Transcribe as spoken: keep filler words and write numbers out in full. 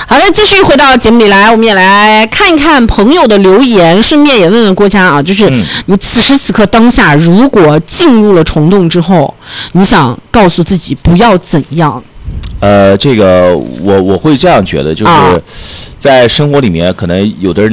好的，继续回到节目里来，我们也来看一看朋友的留言，顺便也问问郭嘉啊，就是你此时此刻当下，如果进入了虫洞之后，你想告诉自己不要怎样？ 呃，这个我我会这样觉得，就是在生活里面，可能有的人